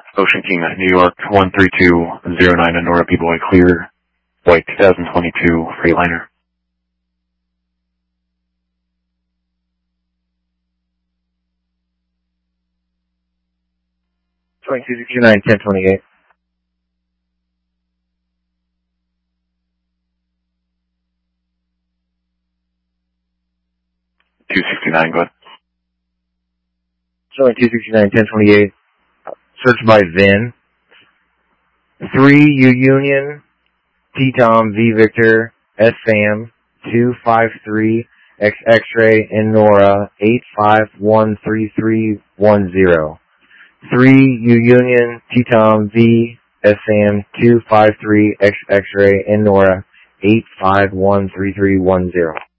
Ocean King, New York, 13209 Enora B-Boy, clear, white 2022 Freightliner. (2269) 1028. (269), go ahead. Showing 269, 1028. Search by VIN. 3 U Union, T Tom, V Victor, S Sam, 253, X X-ray, and Nora, 8513310. 3 U Union, T Tom, V, S Sam, 253, X X-ray, and Nora, 8513310.